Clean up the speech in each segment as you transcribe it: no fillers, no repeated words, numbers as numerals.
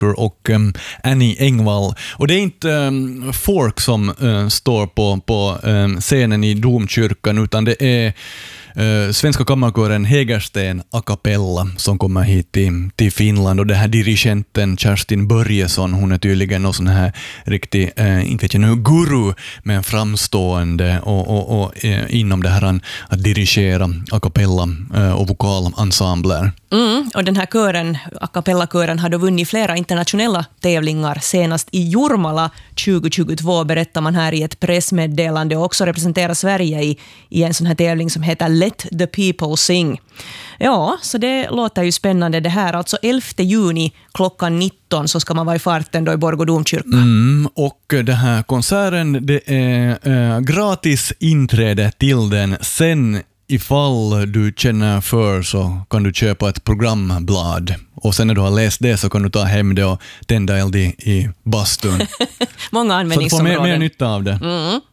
Harper och Annie Engvall. Och det är inte folk som står på scenen i domkyrkan, utan det är Svenska kammarkören Hägersten a cappella som kommer hit till Finland, och det här dirigenten Kerstin Börjesson, hon är tydligen någon sån här riktig, inte vet jag nu, guru, men framstående och inom det här att dirigera a cappella och vokalensembler. Och den här kören, a cappella-kören, har då vunnit flera internationella tävlingar, senast i Jurmala 2022, berättar man här i ett pressmeddelande, och också representerar Sverige i en sån här tävling som heter Let the People Sing. Ja, så det låter ju spännande det här. Alltså 11 juni klockan 19 så ska man vara i farten då i Borgå domkyrka. Och det här konserten, det är gratis inträde till den. Sen ifall du känner för så kan du köpa ett programblad. Och sen när du har läst det så kan du ta hem det och tända eld i bastun. Många användningsområden. Så du får mer nytta av det.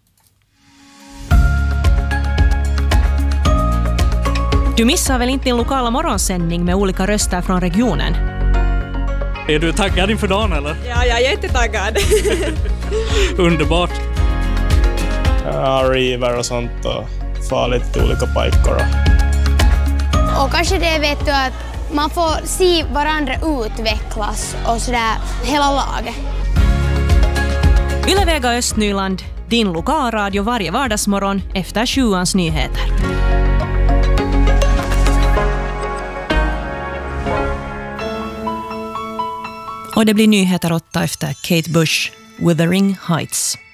Du missar väl inte din lokala morgonsändning med olika röster från regionen? Är du taggad inför dagen eller? Ja, jag är jättetaggad. Underbart. Ja, river och sånt och far lite till olika pajkor. Och kanske det vet du att man får se varandra utvecklas och sådär hela laget. Yle Vega Östnyland, din lokalradio varje vardagsmorgon efter 7:ans nyheter. Och det blir nyheter 8 efter Kate Bush, Wuthering Heights.